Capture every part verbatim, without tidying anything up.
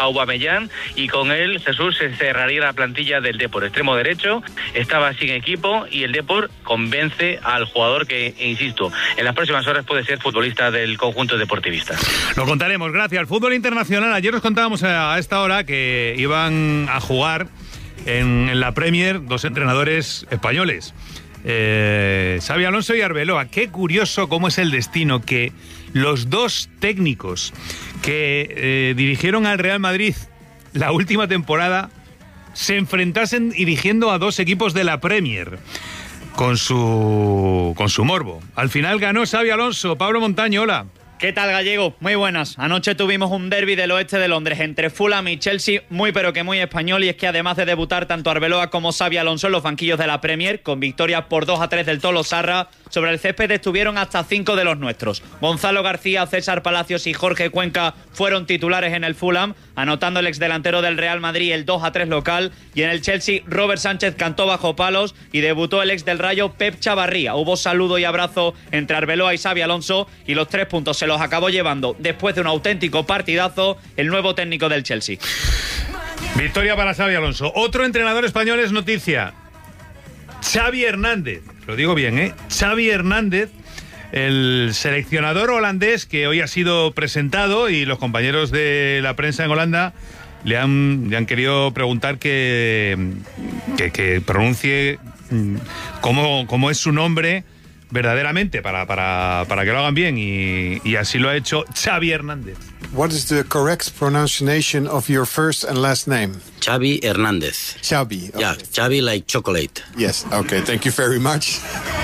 Aubameyang, y con él, Jesús, se cerraría la plantilla del Depor. Extremo derecho, estaba sin equipo y el Depor convence al jugador que, insisto, en las próximas horas puede ser futbolista del conjunto deportivista. Lo contaremos, gracias. El fútbol internacional, ayer os contábamos a esta hora que iban a jugar en, en la Premier dos entrenadores españoles, eh, Xabi Alonso y Arbeloa. Qué curioso cómo es el destino, que los dos técnicos que eh, dirigieron al Real Madrid la última temporada se enfrentasen dirigiendo a dos equipos de la Premier, con su con su morbo. Al final ganó Xabi Alonso. Pablo Montaño, hola. ¿Qué tal, Gallego? Muy buenas. Anoche tuvimos un derbi del oeste de Londres entre Fulham y Chelsea, muy pero que muy español, y es que además de debutar tanto Arbeloa como Xabi Alonso en los banquillos de la Premier, con victoria por dos a tres del Tolosarra, sobre el césped estuvieron hasta cinco de los nuestros. Gonzalo García, César Palacios y Jorge Cuenca fueron titulares en el Fulham, anotando el exdelantero del Real Madrid el dos a tres local, y en el Chelsea Robert Sánchez cantó bajo palos y debutó el ex del Rayo Pep Chavarría. Hubo saludo y abrazo entre Arbeloa y Xabi Alonso, y los tres puntos se los acabó llevando, después de un auténtico partidazo, el nuevo técnico del Chelsea. Victoria para Xabi Alonso. Otro entrenador español es noticia: Xavi Hernández. Lo digo bien, ¿eh? Xavi Hernández, el seleccionador holandés que hoy ha sido presentado, y los compañeros de la prensa en Holanda le han, le han querido preguntar que, que, que pronuncie cómo, cómo es su nombre verdaderamente, para, para, para que lo hagan bien, y, y así lo ha hecho Xavi Hernández. What is the correct pronunciation of your first and last name? Xavi Hernández. Xavi. Okay. Yeah, Xavi like chocolate. Yes, okay, thank you very much.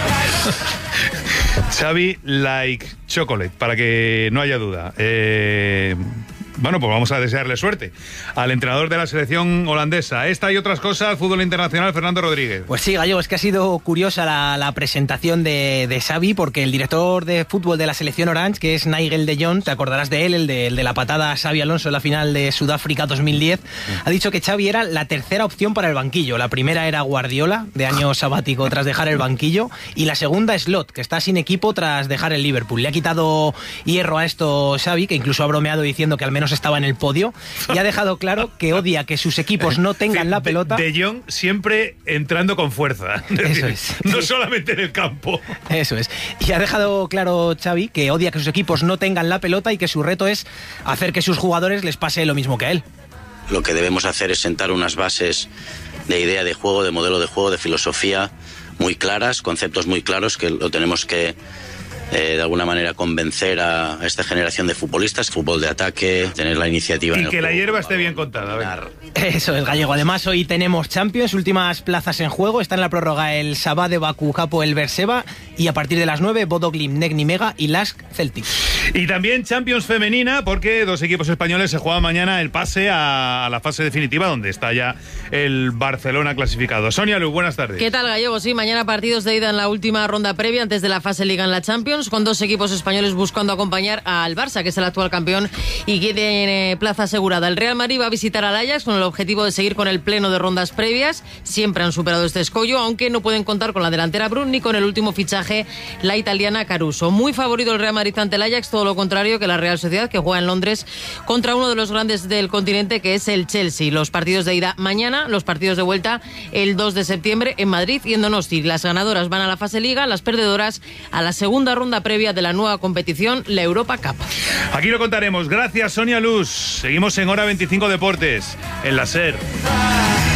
Xavi like chocolate, para que no haya duda. Eh... Bueno, pues vamos a desearle suerte al entrenador de la selección holandesa. Esta y otras cosas, fútbol internacional, Fernando Rodríguez. Pues sí, Gallego, es que ha sido curiosa la, la presentación de, de Xavi, porque el director de fútbol de la selección Orange, que es Nigel de Jong, te acordarás de él, el de, el de la patada a Xabi Alonso en la final de Sudáfrica dos mil diez, ha dicho que Xavi era la tercera opción para el banquillo. La primera era Guardiola, de año sabático tras dejar el banquillo, y la segunda es Slot, que está sin equipo tras dejar el Liverpool. Le ha quitado hierro a esto Xavi, que incluso ha bromeado diciendo que al menos estaba en el podio, y ha dejado claro que odia que sus equipos no tengan sí, la pelota. De, de Jong siempre entrando con fuerza. Eso es. No sí. solamente en el campo. Eso es. Y ha dejado claro Xavi que odia que sus equipos no tengan la pelota y que su reto es hacer que sus jugadores les pase lo mismo que a él. Lo que debemos hacer es sentar unas bases de idea de juego, de modelo de juego, de filosofía muy claras, conceptos muy claros, que lo tenemos que Eh, de alguna manera convencer a esta generación de futbolistas, fútbol de ataque, tener la iniciativa. Y en el que la juego, hierba esté bien contada. Venga. Eso es, Gallego. Además, hoy tenemos Champions, últimas plazas en juego. Está en la prórroga el Sabah de Bakú, Capo el Berseba, y a partir de las nueve, Bodo Glimt, Negni Mega y Lask Celtic. Y también Champions femenina, porque dos equipos españoles se juegan mañana el pase a, a la fase definitiva, donde está ya el Barcelona clasificado. Sonia Luz, buenas tardes. ¿Qué tal, Gallego? Sí, mañana partidos de ida en la última ronda previa antes de la fase Liga en la Champions, con dos equipos españoles buscando acompañar al Barça, que es el actual campeón y que tiene plaza asegurada. El Real Madrid va a visitar al Ajax con el objetivo de seguir con el pleno de rondas previas. Siempre han superado este escollo, aunque no pueden contar con la delantera Brun ni con el último fichaje, la italiana Caruso. Muy favorito el Real Madrid ante el Ajax, todo lo contrario que la Real Sociedad, que juega en Londres contra uno de los grandes del continente, que es el Chelsea. Los partidos de ida mañana, los partidos de vuelta el dos de septiembre en Madrid y en Donosti. Las ganadoras van a la fase Liga, las perdedoras a la segunda ronda previa de la nueva competición, la Europa Cup. Aquí lo contaremos. Gracias, Sonia Luz. Seguimos en Hora veinticinco Deportes, en la SER.